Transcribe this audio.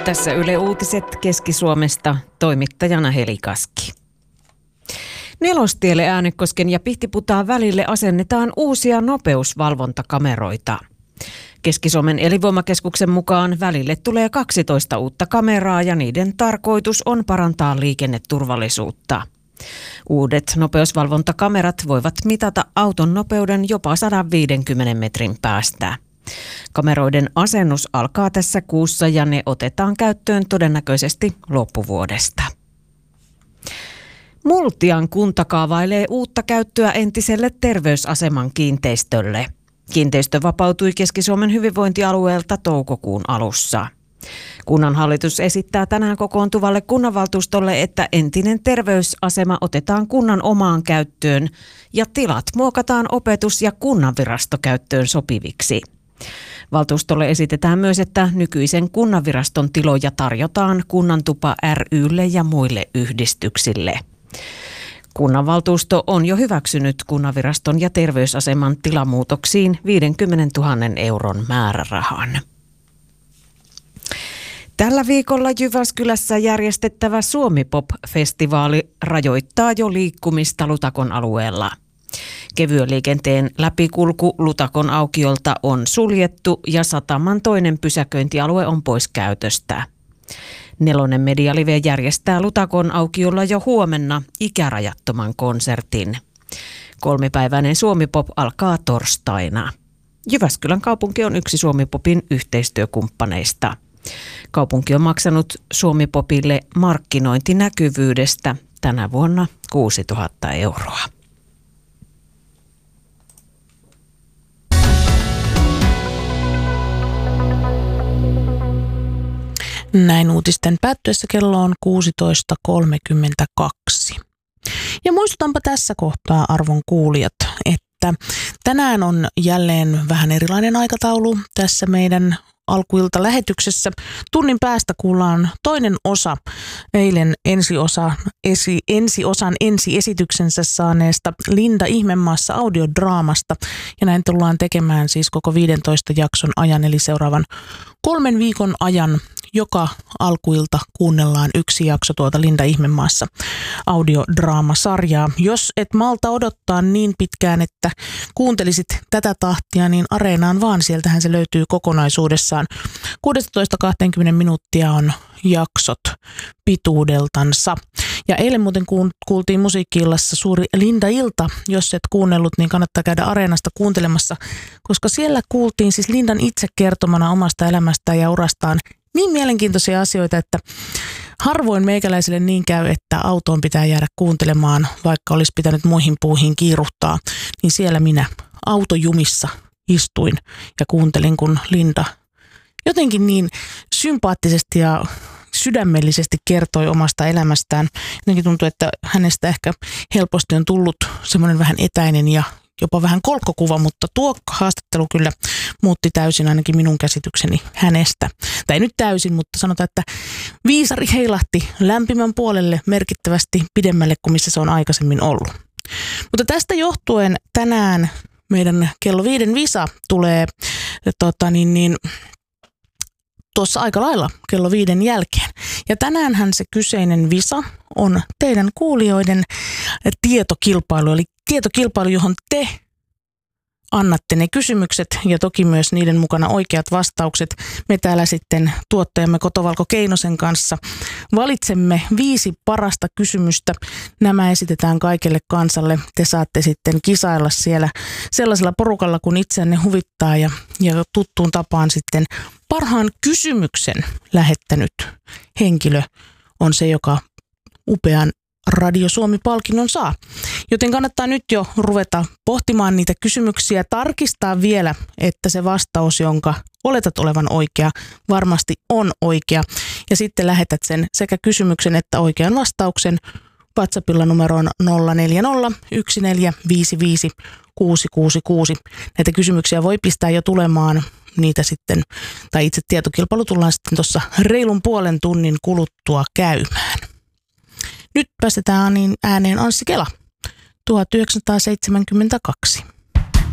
Tässä Yle Uutiset Keski-Suomesta, toimittajana Heli Kaski. Nelostielle Äänekosken ja Pihtiputaan välille asennetaan uusia nopeusvalvontakameroita. Keski-Suomen elinvoimakeskuksen mukaan välille tulee 12 uutta kameraa ja niiden tarkoitus on parantaa liikenneturvallisuutta. Uudet nopeusvalvontakamerat voivat mitata auton nopeuden jopa 150 metrin päästä. Kameroiden asennus alkaa tässä kuussa ja ne otetaan käyttöön todennäköisesti loppuvuodesta. Multian kunta kaavailee uutta käyttöä entiselle terveysaseman kiinteistölle. Kiinteistö vapautui Keski-Suomen hyvinvointialueelta toukokuun alussa. Kunnanhallitus esittää tänään kokoontuvalle kunnanvaltuustolle, että entinen terveysasema otetaan kunnan omaan käyttöön ja tilat muokataan opetus- ja kunnanvirastokäyttöön sopiviksi. Valtuustolle esitetään myös, että nykyisen kunnanviraston tiloja tarjotaan Kunnantupa ry:lle ja muille yhdistyksille. Kunnanvaltuusto on jo hyväksynyt kunnanviraston ja terveysaseman tilamuutoksiin 50 000 euron määrärahan. Tällä viikolla Jyväskylässä järjestettävä Suomi-pop-festivaali rajoittaa jo liikkumista Lutakon alueella. Kevyen liikenteen läpikulku Lutakon aukiolta on suljettu ja sataman toinen pysäköintialue on pois käytöstä. Nelonen Media Live järjestää Lutakon aukiolla jo huomenna ikärajattoman konsertin. 3-päiväinen Suomi-pop alkaa torstaina. Jyväskylän kaupunki on yksi Suomi-popin yhteistyökumppaneista. Kaupunki on maksanut Suomi-popille markkinointinäkyvyydestä tänä vuonna 6 000 euroa. Näin uutisten päättyessä kello on 16.32. Ja muistutanpa tässä kohtaa, arvon kuulijat, että tänään on jälleen vähän erilainen aikataulu tässä meidän alkuilta-lähetyksessä. Tunnin päästä kuullaan toinen osa eilen ensiosan ensiesityksensä saaneesta Linda Ihmemaassa audiodraamasta. Ja näin tullaan tekemään siis koko 15 jakson ajan, eli seuraavan 3 viikon ajan. Joka alkuilta kuunnellaan yksi jakso tuota Linda Ihmemaassa audiodraamasarjaa. Jos et malta odottaa niin pitkään, että kuuntelisit tätä tahtia, niin Areenaan vaan. Sieltähän se löytyy kokonaisuudessaan. 16-20 minuuttia on jaksot pituudeltansa. Ja eilen muuten kuultiin Musiikki-illassa suuri Linda-ilta. Jos et kuunnellut, niin kannattaa käydä Areenasta kuuntelemassa, koska siellä kuultiin siis Lindan itse kertomana omasta elämästään ja urastaan niin mielenkiintoisia asioita, että harvoin meikäläisille niin käy, että autoon pitää jäädä kuuntelemaan, vaikka olisi pitänyt muihin puuhiin kiiruhtaa. Niin siellä minä autojumissa istuin ja kuuntelin, kun Linda jotenkin niin sympaattisesti ja sydämellisesti kertoi omasta elämästään. Jotenkin tuntuu, että hänestä ehkä helposti on tullut semmoinen vähän etäinen ja jopa vähän kolkkokuva, mutta tuo haastattelu kyllä muutti täysin ainakin minun käsitykseni hänestä. Tai ei nyt täysin, mutta sanotaan, että viisari heilahti lämpimän puolelle merkittävästi pidemmälle kuin missä se on aikaisemmin ollut. Mutta tästä johtuen tänään meidän kello 5 visa tulee tuossa aika lailla kello 5 jälkeen. Ja tänäänhän se kyseinen visa on teidän kuulijoiden tietokilpailu, eli tietokilpailu, johon te annatte ne kysymykset ja toki myös niiden mukana oikeat vastaukset. Me täällä sitten tuottajamme Kotovalko Keinosen kanssa valitsemme 5 parasta kysymystä. Nämä esitetään kaikelle kansalle. Te saatte sitten kisailla siellä sellaisella porukalla, kun itseänne huvittaa ja tuttuun tapaan sitten parhaan kysymyksen lähettänyt henkilö on se, joka upean Radio Suomi-palkinnon saa. Joten kannattaa nyt jo ruveta pohtimaan niitä kysymyksiä, tarkistaa vielä, että se vastaus, jonka oletat olevan oikea, varmasti on oikea. Ja sitten lähetät sen sekä kysymyksen että oikean vastauksen WhatsAppilla numeroon 040 1455 666. Näitä kysymyksiä voi pistää jo tulemaan niitä sitten, tai itse tietokilpailu tullaan sitten tuossa reilun puolen tunnin kuluttua käymään. Nyt päästetään ääneen Anssi Kela, 1972.